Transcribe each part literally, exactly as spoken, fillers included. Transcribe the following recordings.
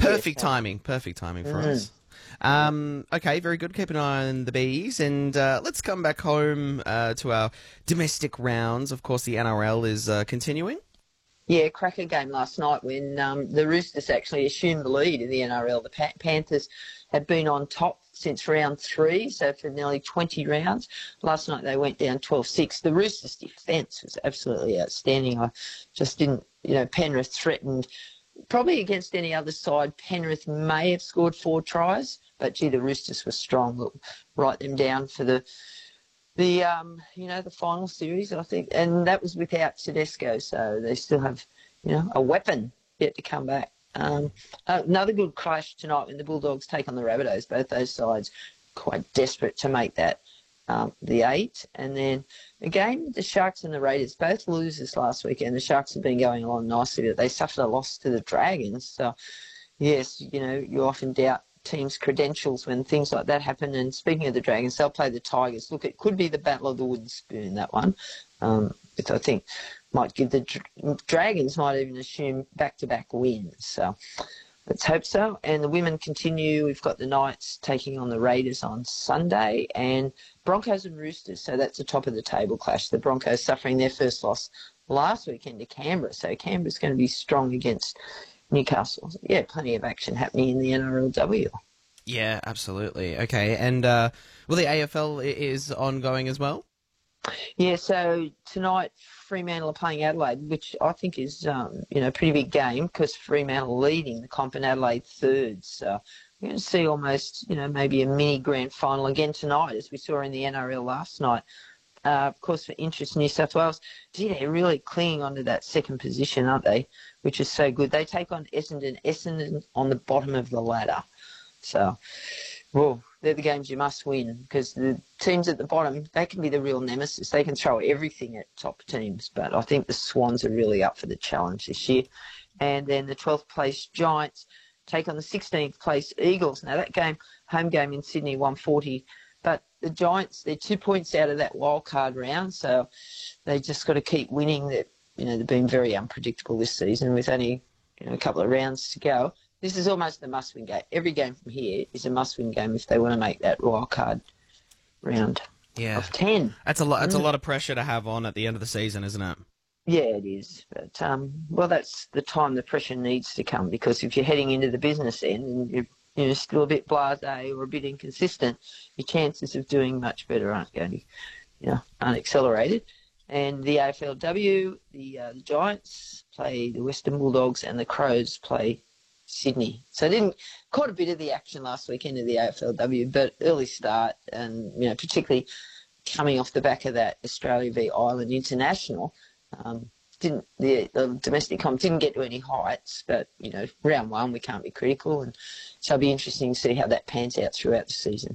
perfect timing. Perfect timing for Mm. us. Um, okay, very good. Keep an eye on the bees. And uh, let's come back home uh, to our domestic rounds. Of course, the N R L is uh, continuing. Yeah, cracker game last night when um, the Roosters actually assumed the lead in the N R L. The pa- Panthers have been on top since round three, so for nearly twenty rounds. Last night they went down twelve six. The Roosters' defence was absolutely outstanding. I just didn't, you know, Penrith threatened. Probably against any other side, Penrith may have scored four tries, but gee, the Roosters were strong. Look, write them down for the the um, you know, the final series, I think, and that was without Tedesco, so they still have, you know, a weapon yet to come back. Um, another good clash tonight when the Bulldogs take on the Rabbitohs. Both those sides quite desperate to make that um, the eight, and then again the Sharks and the Raiders, both losers last weekend. The Sharks have been going along nicely, but they suffered a loss to the Dragons. So yes, you know, you often doubt teams' credentials when things like that happen. And speaking of the Dragons, they'll play the Tigers. Look, it could be the Battle of the Wooden Spoon, that one, um, which I think might give the Dr- Dragons might even assume back-to-back wins. So let's hope so. And the women continue. We've got the Knights taking on the Raiders on Sunday, and Broncos and Roosters. So that's the top of the table clash. The Broncos suffering their first loss last weekend to Canberra. So Canberra's going to be strong against Newcastle. Yeah, plenty of action happening in the N R L W. Yeah, absolutely. Okay, and uh, well, the A F L is ongoing as well? Yeah, so tonight Fremantle are playing Adelaide, which I think is, um, you know, a pretty big game because Fremantle leading the comp and Adelaide third. So we're going to see almost, you know, maybe a mini grand final again tonight, as we saw in the N R L last night. Uh, of course, for interest, New South Wales, gee, they're really clinging onto that second position, aren't they? Which is so good. They take on Essendon. Essendon on the bottom of the ladder. So, well, they're the games you must win because the teams at the bottom, they can be the real nemesis. They can throw everything at top teams. But I think the Swans are really up for the challenge this year. And then the twelfth place Giants take on the sixteenth place Eagles. Now, that game, home game in Sydney, one forty. But the Giants, they're two points out of that wild card round, so they just got to keep winning. That, you know, they've been very unpredictable this season with only, you know, a couple of rounds to go. This is almost a must-win game. Every game from here is a must-win game if they want to make that wild card round Yeah. of ten. That's a lot. That's Mm. a lot of pressure to have on at the end of the season, isn't it? Yeah, it is. But, um, well, that's the time the pressure needs to come, because if you're heading into the business end and you're, you know, still a bit blasé or a bit inconsistent, your chances of doing much better aren't going to, you know, aren't accelerated. And the A F L W, the, uh, the Giants play the Western Bulldogs and the Crows play Sydney. So I didn't caught a bit of the action last weekend of the A F L W, but early start, and, you know, particularly coming off the back of that Australia v Ireland international. Um, didn't the, the domestic comp didn't get to any heights, but, you know, round one we can't be critical, and so it'll be interesting to see how that pans out throughout the season.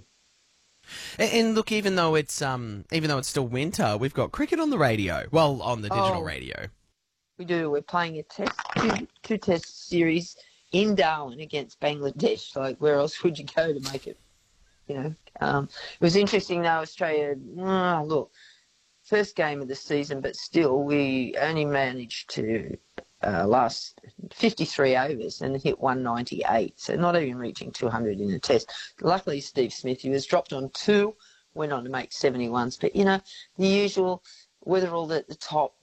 And, and look, even though it's um, even though it's still winter, we've got cricket on the radio. Well, on the digital Oh. radio. We do. We're playing a test, two, two test series in Darwin against Bangladesh. Like, where else would you go to make it? You know, um, it was interesting though. Australia, oh, look. First game of the season, but still, we only managed to uh, last fifty-three overs and hit one ninety-eight, so not even reaching two hundred in a test. Luckily, Steve Smith, he was dropped on two, went on to make seventy-ones, but, you know, the usual, whether all at the top,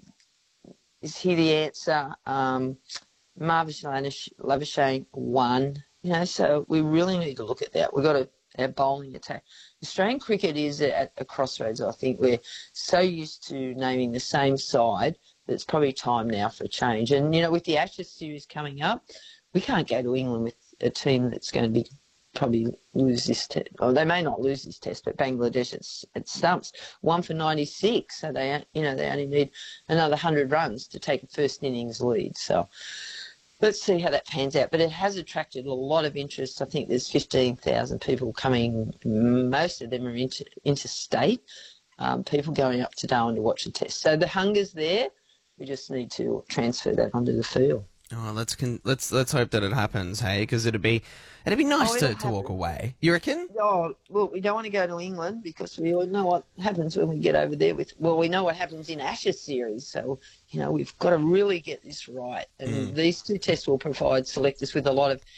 is here the answer. Um, Marvish Labuschagne won, you know, so we really need to look at that. We've got a our bowling attack. Australian cricket is at a crossroads, I think. We're so used to naming the same side that it's probably time now for a change. And, you know, with the Ashes series coming up, we can't go to England with a team that's going to be probably lose this test. Or they may not lose this test, but Bangladesh, it's, it stumps. One for ninety-six, so they, you know, they only need another one hundred runs to take a first innings lead. So let's see how that pans out. But it has attracted a lot of interest. I think there's fifteen thousand people coming. Most of them are inter, interstate, um, people going up to Darwin to watch the test. So the hunger's there. We just need to transfer that onto the field. Oh, let's con- let's let's hope that it happens, hey, because it'd be it'd be nice Oh, to, it'll to walk happen. away. You reckon? Oh, well, we don't want to go to England because we all know what happens when we get over there with, well, we know what happens in Ashes series. So, you know, we've got to really get this right. And Mm. these two tests will provide selectors with a lot of